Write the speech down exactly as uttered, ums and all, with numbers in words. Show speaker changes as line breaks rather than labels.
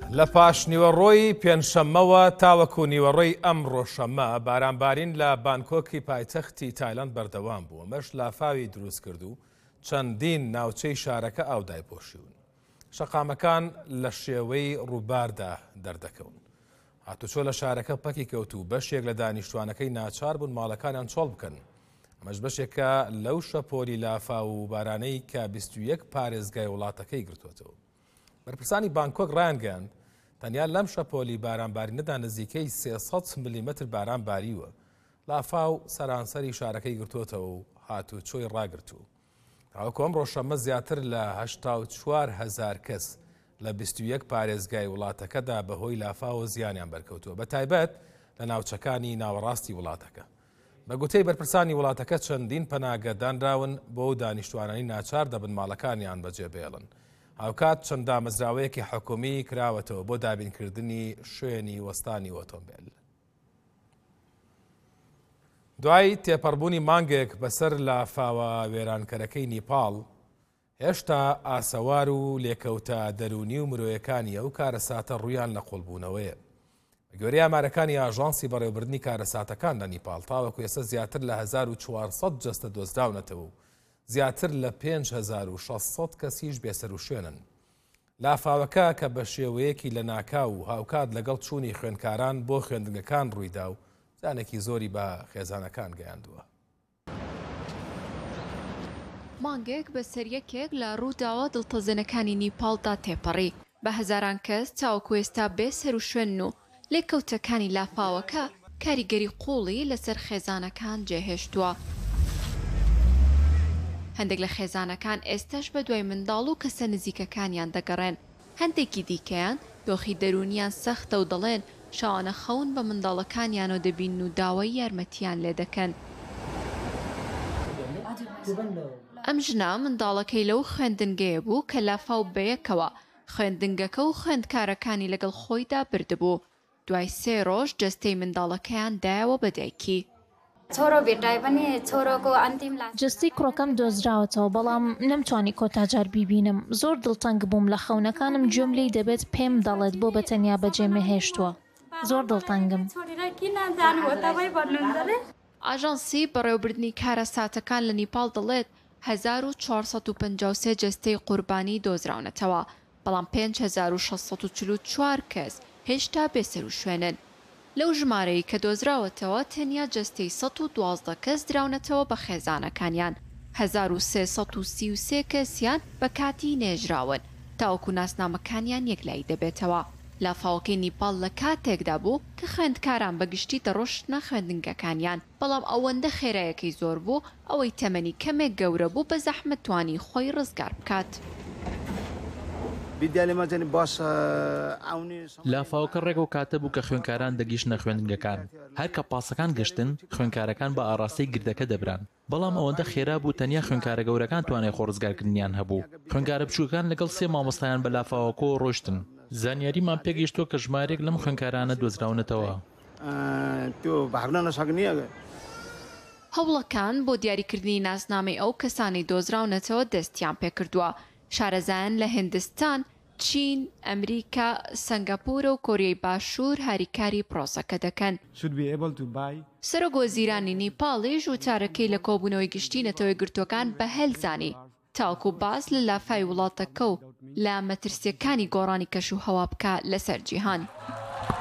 لە پاش نیوەڕۆی پێنجشەممەوە تاوەکو نیوەڕۆی ئەم ڕۆژشەممە بارانبارین لە بانکۆکی پایتەختی تایلەند بەردەوام بووە. مەش لافاوی دروست کرد و چەندین ناوچەی شارەکە ئاودای پۆشیون. شەقامەکان لە شێوەی ڕووباردا دەردەکەون. هاتوچۆ لە شارەکە پەکی کەوت و بەشێک لە دانیشتوانەکەی ناچار بوون ماڵەکانیان چۆڵ بکەن. ئەمەش بەشێکە لەو شەپۆلی لافا و بارانەی کە بیست و یەک پارێزگای وڵاتەکەی گرتووەتەوە. بەرپرسانی بانکۆک ڕایانگەیاند تەنیا لەم شەپۆلی بارانبارینەدا نزیکەی سێسەد میلیمەتر باران باریوە. لافا و سەرانسەری شارەکەی گرتووەتەوە و هاتوچۆی ڕاگرتووە. تاوەکو ئەم ڕۆژشەممە زیاتر لە هەشتا و چوار هەزار کەس لە بیست و یەک پارێزگای وڵاتەکەدا بەهۆی لافاوە زیانیان بەرکەوتووە، بەتایبەت لە ناوچەکانی ناوەڕاستی وڵاتەکە. بە گوتەی بەرپرسانی وڵاتەکە چەندین پەناگە دانراون بۆ دانیشتوانانی ناچار دەبن ماڵەکانیان بەجێبێڵن. هاوکات چەند دامەزراوەیەکی حکومی کراوەتەوە بۆ دابینکردنی شوێنی وەستانی ئۆتۆمبیل. دوای تێپەڕبوونی مانگێک بەسەر لافاوە وێرانکەرەکەی نیپاڵ، هێشتا ئاسەوار و لێکەوتە دەرونی و مرۆیەکانی ئەو کارەساتە ڕوویان لە قوڵبوونەوەیە. گەورەی ئامارەکانی ئاژانسی بەڕێوەبردنی کارەساتەکان لە نیپاڵ تاوەکو ئێستا زیاتر لە هەزار و چوارسەد جەستە دۆزراونەتەوە و زیاتر لە پێنج هەزار و شەشسەد کەسیش بێسەر و شوێنن. لافاوەکە کە بە شێوەیەکی لە ناکاو و هاوکات لەگەڵ چوونی خوێندکاران بۆ خوێندنگەکان ڕوویدا و زانێکی زۆری بە خێزانەکان گەیاندووە.
مانگێک بە سەریەکێک لە ڕووداوە دڵتەزێنەکانی نیپاڵدا تێپەڕی. بە هەزاران کەس چاوەکو ئێستا بێسەر و شوێن و لێکەوتەکانی لافاوەکە کاریگەری قوڵی لەسەر خێزانەکان جێهێشتووە. هەندێک لە خێزانەکان ئێستاش بە دوای منداڵ و کەسە نزیکەکانیان دەگەڕێن. هەندێکی دیکەیان دۆخی دەرونیان سەختە و دەڵێن شاوانە خەون بە منداڵەکانیان و دەبین و داوای یارمەتیان لێ دەکەن. ئەم ژنا منداڵەکەی لەو خوێندنگەیە بوو کە لافاو بەیەکەوە خوێندنگەکە و خوێندکارەکانی لەگەڵ خۆیدا بردبوو. دوای سێ ڕۆژ جەستەی منداڵەکەیان دایەوە بە دایکی.
جستی کوڕەکەم دۆزراوەتەوە، بەڵام نەمتوانی کۆتاجار بیبینم. زۆر دڵتەنگ بووم لە خەونەکانم گوێم لێی دەبێت پێم دەڵێت بۆ بەتەنیا بەجێمە هێشتووە. زۆر دڵتەنگم.
ئاژانسی بەڕێوەبردنی کارەساتەکان لە نیپاڵ دەڵێت هەزار و چوارسەد و پەنجا و سێ جەستەی قوربانی دۆزراونەتەوە، بەڵام پێنج هەزار و شەشسەد و چل و چوار کەس هێشتا بێسەر و شوێنن. لەو ژمارەی کە دۆزراوەتەوە تەنیا جەستەی سەد و دوازدە کەس دراونەتەوە بە خێزانەکانیان. هەزار و سێسەد و سی و سێ کەسیان بە کاتی نێژراون، تاوەکو ناسنامەکانیان یەکلایی دەبێتەوە. لافاوەکەی نیپاڵ لە کاتێکدا بوو کە خوێندکاران بەگشتی دەڕۆشتنە خوێندنگەکانیان، بەڵام ئەوەندە خێرایەکەی زۆر بوو ئەوەی تەمەنی کەمێک گەورە بوو بە زەحمەت توانی خۆی ڕزگار بکات.
لافاوەکە ڕێگە و کاتە بوو کە خوێندکاران دەگەیشتنە خوێندنگەکان. هەر کە پاسەکان گەشتن خوێندکارەکان بە ئاڕاستەی گردەکە دەبران، بەڵام ئەوەندە خێرا بوو تەنیا خوێندکارە گەورەکان توانای خۆڕزگارکردنیان هەبوو. خوێندکارە بچووکەکان لەگەڵ سێ مامۆستایان بە لافاوەکە ڕۆشتن. زانیاریمان پێگەیشتووە کە ژمارێک لەم خوێندکارانە دۆزراونەتەوە.
هەوڵەکان بۆ دیاریکردنی ناسنامەی ئەو کەسانی دۆزراونەتەوە دەستیان پێکردووە. شارەزایان لە هیندستان، چین، ئەمریکا، سنگاپۆر و کۆریای باشوور هاریکاری پرۆسەکە دەکەن. سەرۆکوەزیرانی نیپاڵیش وتارەکەی لە کۆبوونەوەی گشتینەتەوەی گرتوەکان بە هەلزانی، تاوەکو باس لە لافای وڵاتەکە و لە مەترسیەکانی گۆڕانی کەش و هەوا بکە لەسەر جیهان.